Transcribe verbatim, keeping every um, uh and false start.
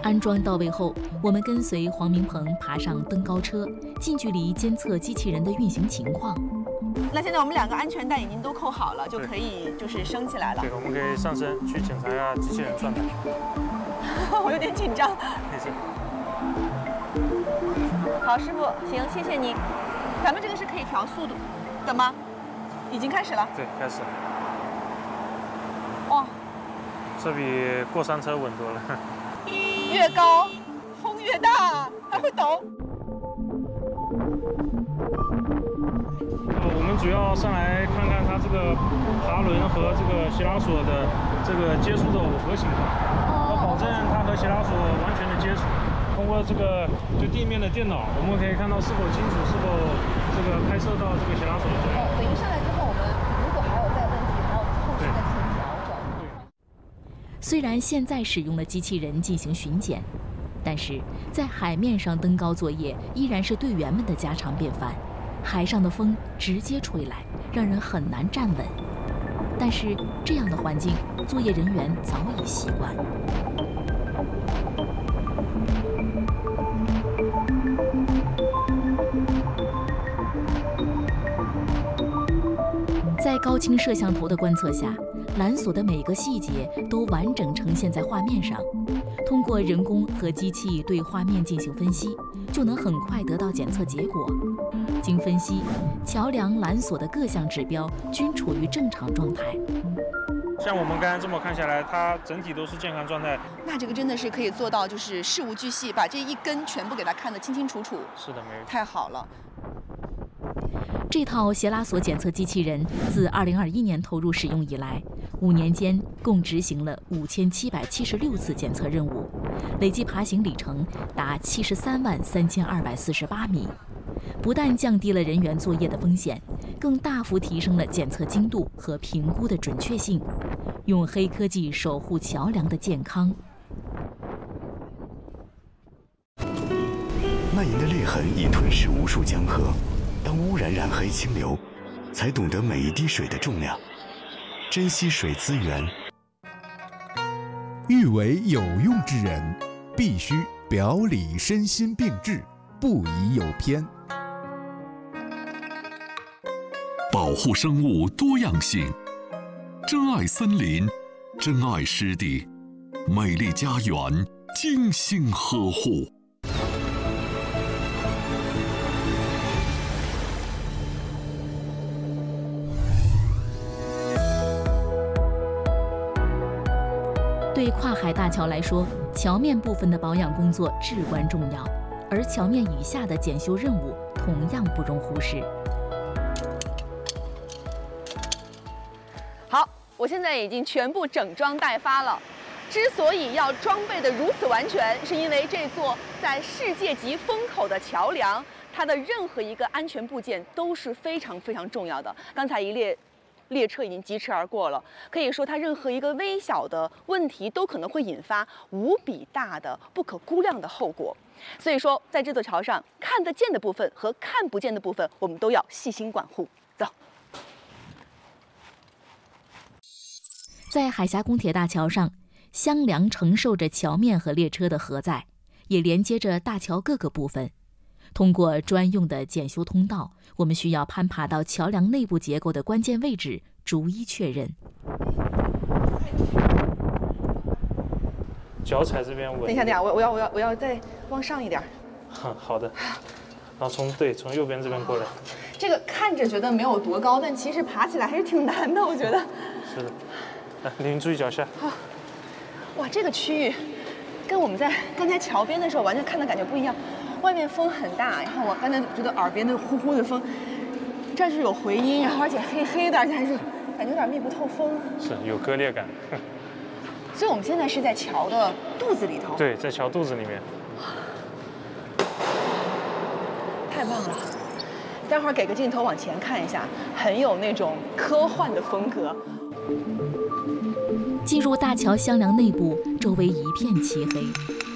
安装到位后，我们跟随黄明鹏爬上登高车，近距离监测机器人的运行情况。 那现在我们两个安全带已经都扣好了，就可以就是升起来了。 对，我们可以上升去检查一下机器人状态。 我有点紧张。 没事。 好，师傅，行，谢谢你。咱们这个是可以调速度的吗？已经开始了。 对，开始了。 哇， 这比过山车稳多了。 越高，风越大，还会抖。 我们主要上来看看它这个爬轮和这个斜拉锁的这个接触的耦合情况，要保证它和斜拉锁完全的接触。通过这个就地面的电脑，我们可以看到是否清楚，是否这个拍摄到这个斜拉锁的作用。 等于上来之后，我们如果还有再问题，还要后续再进行调整。 虽然现在使用了机器人进行巡检，但是在海面上登高作业依然是队员们的家常便饭。海上的风直接吹来，让人很难站稳。但是这样的环境，作业人员早已习惯。在高清摄像头的观测下，缆索的每个细节都完整呈现在画面上。通过人工和机器对画面进行分析，就能很快得到检测结果。经分析，桥梁缆索的各项指标均处于正常状态。 像我们刚才这么看下来，它整体都是健康状态。 那这个真的是可以做到，就是事无巨细，把这一根全部给它看得清清楚楚。 是的，没问题。 太好了。 这套斜拉索检测机器人自二零二一年投入使用以来，五年间共执行了五千七百七十六次检测任务，累计爬行里程达七十三万三千二百四十八米。不但降低了人员作业的风险，更大幅提升了检测精度和评估的准确性，用黑科技守护桥梁的健康。 蔓延的裂痕已吞噬无数江河，当污染染黑清流，才懂得每一滴水的重量，珍惜水资源。 欲为有用之人，必须表里身心并治，不宜有偏。 保护生物多样性，珍爱森林，珍爱湿地，美丽家园精心呵护。 对跨海大桥来说，桥面部分的保养工作至关重要，而桥面以下的检修任务同样不容忽视。 好，我现在已经全部整装待发了。之所以要装备的如此完全，是因为这座在世界级风口的桥梁，它的任何一个安全部件都是非常非常重要的。刚才一列列车已经疾驰而过了，可以说它任何一个微小的问题都可能会引发无比大的、不可估量的后果。所以说，在这座桥上，看得见的部分和看不见的部分，我们都要细心管护。走。 在海峡公铁大桥上，箱梁承受着桥面和列车的荷载，也连接着大桥各个部分。通过专用的检修通道，我们需要攀爬到桥梁内部结构的关键位置，逐一确认。 脚踩这边稳。 等一下，等一下，我我要我要我要再往上一点。 好的。然后从对从右边这边过来。 这个看着觉得没有多高，但其实爬起来还是挺难的，我觉得。 是的。来，您注意脚下。 好。哇，这个区域跟我们在刚才桥边的时候完全看的感觉不一样。外面风很大，然后我刚才觉得耳边的呼呼的风，这是有回音，然后而且黑黑的，而且还是感觉有点密不透风， 是有割裂感。 所以我们现在是在桥的肚子里头。 对，在桥肚子里面。 太棒了！待会儿给个镜头往前看一下，很有那种科幻的风格。 进入大桥箱梁内部，周围一片漆黑，